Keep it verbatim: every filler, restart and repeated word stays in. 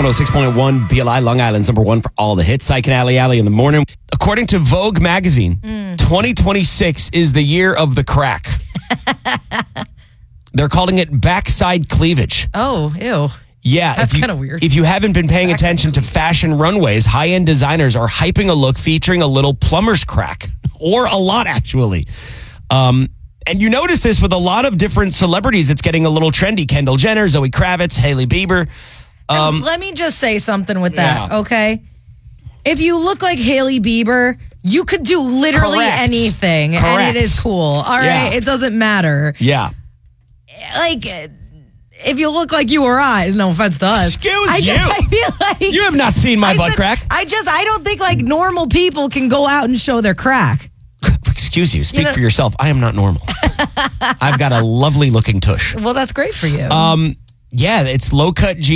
one oh six point one, B L I, Long Island's number one for all the hits. Syke and Alley Alley in the morning. According to Vogue magazine, mm. twenty twenty-six is the year of the crack. They're calling it backside cleavage. Oh, ew. Yeah. That's kind of weird. If you haven't been paying backside attention cleavage. to fashion runways, high-end designers are hyping a look featuring a little plumber's crack. Or a lot, actually. Um... And you notice this with a lot of different celebrities. It's getting a little trendy. Kendall Jenner, Zoe Kravitz, Hailey Bieber. Um, let me just say something with that, yeah. okay? If you look like Hailey Bieber, you could do literally Correct. anything. Correct. And it is cool. All right? Yeah. It doesn't matter. Yeah. Like, if you look like you or I, no offense to us. Excuse I, you. I feel like... You have not seen my I butt said, crack. I just, I don't think like normal people can go out and show their crack. Excuse you. Speak you know, for yourself. I am not normal. I've got a lovely looking tush. Well, that's great for you. Um, yeah, it's low cut jeans.